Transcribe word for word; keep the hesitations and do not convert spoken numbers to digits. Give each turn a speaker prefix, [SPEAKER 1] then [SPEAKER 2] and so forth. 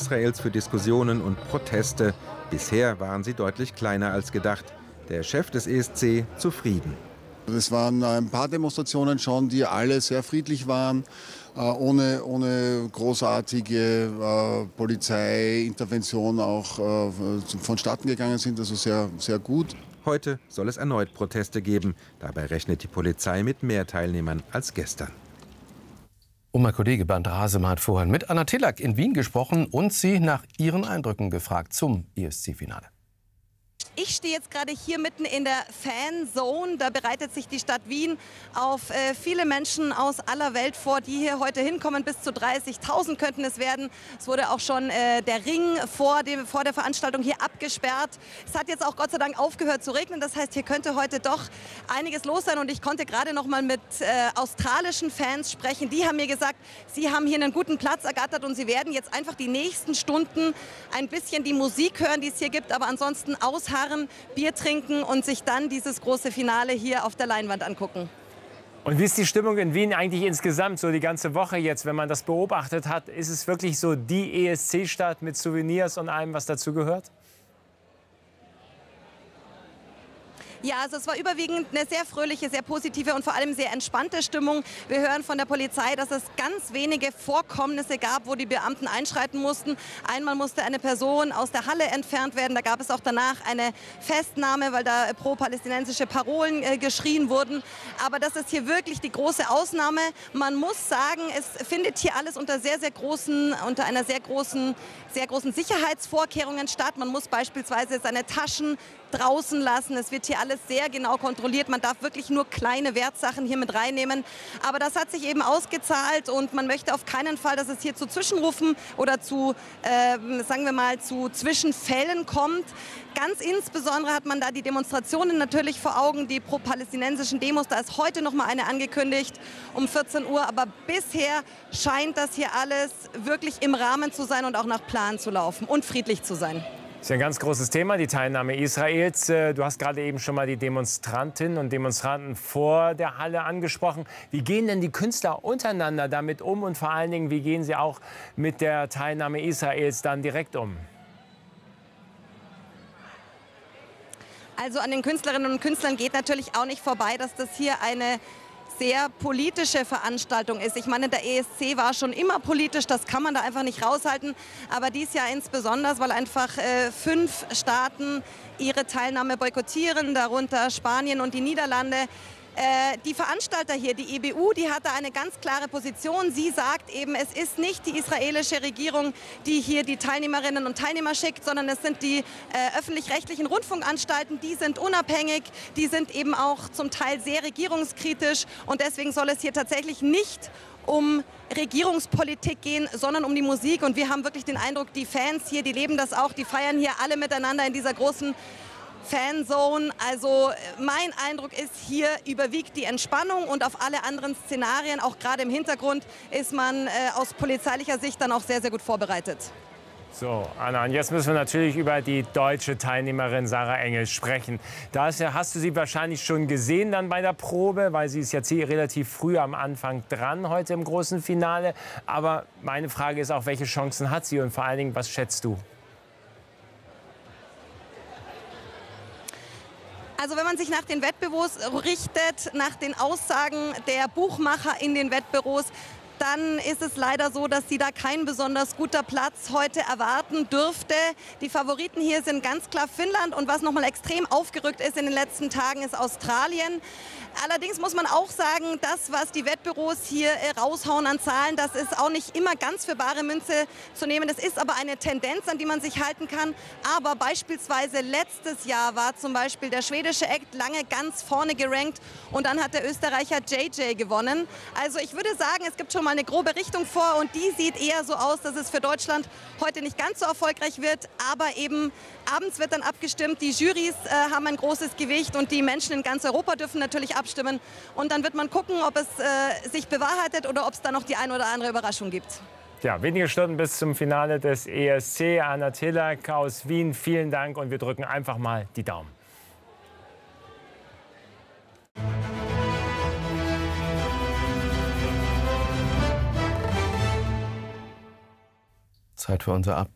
[SPEAKER 1] Israels für Diskussionen und Proteste. Bisher waren sie deutlich kleiner als gedacht. Der Chef des E S C zufrieden.
[SPEAKER 2] Es waren ein paar Demonstrationen schon, die alle sehr friedlich waren, ohne, ohne großartige äh, Polizeiintervention auch äh, vonstatten gegangen sind, also sehr, sehr gut.
[SPEAKER 1] Heute soll es erneut Proteste geben. Dabei rechnet die Polizei mit mehr Teilnehmern als gestern.
[SPEAKER 3] Und mein Kollege Bernd Rasem hat vorhin mit Anna Tillack in Wien gesprochen und sie nach ihren Eindrücken gefragt zum E S C-Finale.
[SPEAKER 4] Ich stehe jetzt gerade hier mitten in der Fanzone. Da bereitet sich die Stadt Wien auf äh, viele Menschen aus aller Welt vor, die hier heute hinkommen. Bis zu dreißigtausend könnten es werden. Es wurde auch schon äh, der Ring vor, dem, vor der Veranstaltung hier abgesperrt. Es hat jetzt auch Gott sei Dank aufgehört zu regnen. Das heißt, hier könnte heute doch einiges los sein. Und ich konnte gerade noch mal mit äh, australischen Fans sprechen. Die haben mir gesagt, sie haben hier einen guten Platz ergattert und sie werden jetzt einfach die nächsten Stunden ein bisschen die Musik hören, die es hier gibt, aber ansonsten ausharren, Bier trinken und sich dann dieses große Finale hier auf der Leinwand angucken.
[SPEAKER 5] Und wie ist die Stimmung in Wien eigentlich insgesamt, so die ganze Woche jetzt, wenn man das beobachtet hat? Ist es wirklich so die E S C-Stadt mit Souvenirs und allem, was dazu gehört?
[SPEAKER 4] Ja, also es war überwiegend eine sehr fröhliche, sehr positive und vor allem sehr entspannte Stimmung. Wir hören von der Polizei, dass es ganz wenige Vorkommnisse gab, wo die Beamten einschreiten mussten. Einmal musste eine Person aus der Halle entfernt werden. Da gab es auch danach eine Festnahme, weil da pro-palästinensische Parolen äh, geschrien wurden. Aber das ist hier wirklich die große Ausnahme. Man muss sagen, es findet hier alles unter sehr, sehr großen, unter einer sehr großen, sehr großen Sicherheitsvorkehrungen statt. Man muss beispielsweise seine Taschen draußen lassen. Es wird hier alles sehr genau kontrolliert. Man darf wirklich nur kleine Wertsachen hier mit reinnehmen. Aber das hat sich eben ausgezahlt und man möchte auf keinen Fall, dass es hier zu Zwischenrufen oder zu, äh, sagen wir mal, zu Zwischenfällen kommt. Ganz insbesondere hat man da die Demonstrationen natürlich vor Augen, die pro-palästinensischen Demos. Da ist heute noch mal eine angekündigt um vierzehn Uhr. Aber bisher scheint das hier alles wirklich im Rahmen zu sein und auch nach Plan zu laufen und friedlich zu sein.
[SPEAKER 5] Das ist ein ganz großes Thema, die Teilnahme Israels. Du hast gerade eben schon mal die Demonstrantinnen und Demonstranten vor der Halle angesprochen. Wie gehen denn die Künstler untereinander damit um und vor allen Dingen, wie gehen sie auch mit der Teilnahme Israels dann direkt um?
[SPEAKER 4] Also an den Künstlerinnen und Künstlern geht natürlich auch nicht vorbei, dass das hier eine sehr politische Veranstaltung ist. Ich meine, der E S C war schon immer politisch, das kann man da einfach nicht raushalten. Aber dies Jahr insbesondere, weil einfach äh, fünf Staaten ihre Teilnahme boykottieren, darunter Spanien und die Niederlande. Äh, die Veranstalter hier, die E B U, die hat da eine ganz klare Position. Sie sagt eben, es ist nicht die israelische Regierung, die hier die Teilnehmerinnen und Teilnehmer schickt, sondern es sind die äh, öffentlich-rechtlichen Rundfunkanstalten, die sind unabhängig, die sind eben auch zum Teil sehr regierungskritisch und deswegen soll es hier tatsächlich nicht um Regierungspolitik gehen, sondern um die Musik. Und wir haben wirklich den Eindruck, die Fans hier, die leben das auch, die feiern hier alle miteinander in dieser großen Fanzone. Also mein Eindruck ist, hier überwiegt die Entspannung und auf alle anderen Szenarien, auch gerade im Hintergrund, ist man äh, aus polizeilicher Sicht dann auch sehr, sehr gut vorbereitet.
[SPEAKER 5] So, Anna, und jetzt müssen wir natürlich über die deutsche Teilnehmerin Sarah Engel sprechen. Da ist ja, hast du sie wahrscheinlich schon gesehen dann bei der Probe, weil sie ist jetzt hier relativ früh am Anfang dran, heute im großen Finale. Aber meine Frage ist auch, welche Chancen hat sie und vor allen Dingen, was schätzt du?
[SPEAKER 4] Also wenn man sich nach den Wettbüros richtet, nach den Aussagen der Buchmacher in den Wettbüros, dann ist es leider so, dass sie da kein besonders guter Platz heute erwarten dürfte. Die Favoriten hier sind ganz klar Finnland und was nochmal extrem aufgerückt ist in den letzten Tagen, ist Australien. Allerdings muss man auch sagen, das, was die Wettbüros hier raushauen an Zahlen, das ist auch nicht immer ganz für bare Münze zu nehmen. Das ist aber eine Tendenz, an die man sich halten kann. Aber beispielsweise letztes Jahr war zum Beispiel der schwedische Act lange ganz vorne gerankt und dann hat der Österreicher J J gewonnen. Also ich würde sagen, es gibt schon mal eine grobe Richtung vor und die sieht eher so aus, dass es für Deutschland heute nicht ganz so erfolgreich wird. Aber eben abends wird dann abgestimmt. Die Jurys äh, haben ein großes Gewicht und die Menschen in ganz Europa dürfen natürlich abstimmen. Und dann wird man gucken, ob es äh, sich bewahrheitet oder ob es da noch die ein oder andere Überraschung gibt.
[SPEAKER 5] Ja, wenige Stunden bis zum Finale des E S C. Anna Tillack aus Wien, vielen Dank und wir drücken einfach mal die Daumen.
[SPEAKER 3] Zeit für unser Ab